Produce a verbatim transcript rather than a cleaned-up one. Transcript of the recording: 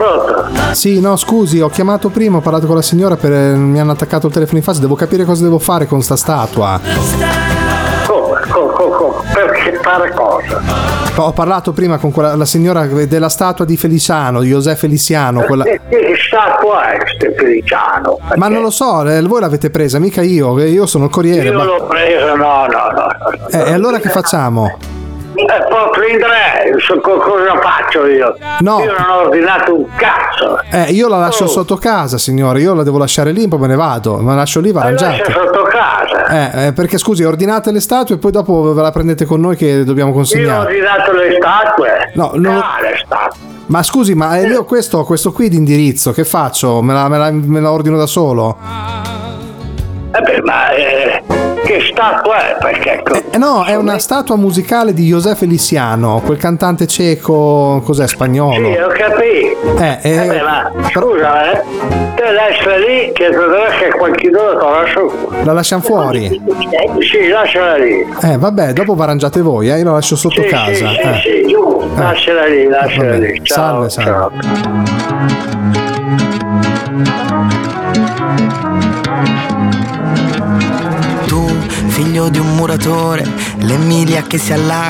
pronto? Sì, no, scusi, ho chiamato prima, ho parlato con la signora, per, mi hanno attaccato il telefono in faccia, devo capire cosa devo fare con sta statua. Come? Co, co, co, perché fare cosa? Ho parlato prima con quella, la signora della statua di Feliciano, di José Feliciano. Quella... Che, che statua è questo Feliciano? Perché? Ma non lo so, eh, voi l'avete presa, mica io, io sono il corriere. Io ma... l'ho presa, no, no, no. no. Eh, e allora che facciamo? Eh, può prendere, so, co- cosa faccio io? No. Io non ho ordinato un cazzo. Eh, io la lascio Oh. sotto casa, signore, io la devo lasciare lì, poi me ne vado, ma la lascio lì, va Ma lascia arrangiata. sotto casa. Eh, eh, perché scusi, ordinate le statue e poi dopo ve la prendete con noi che dobbiamo Io ho consegnare. ordinato le statue. No, non- Quale statue? Ma scusi, ma eh, io questo, questo qui di indirizzo, che faccio? Me la, me la- me la ordino da solo? Eh beh, ma eh, che statua è? Perché Eh, no, è una statua musicale di José Feliciano, quel cantante cieco, cos'è, spagnolo? Sì, ho capito. Eh, eh, Eh beh, ma però- scusa, eh? Te lascia lì che vedrà che qualcuno te la lascio. la lasciamo fuori? Sì, lasciala lì. Eh, vabbè, dopo vi arrangiate voi, eh, io la lascio sotto Sì, casa. sì, sì, eh. sì, giù. Lasciala lì, lasciala Vabbè, lì. Ciao, salve, salve. ciao. Tu, figlio di un muratore, l'Emilia che si allarga.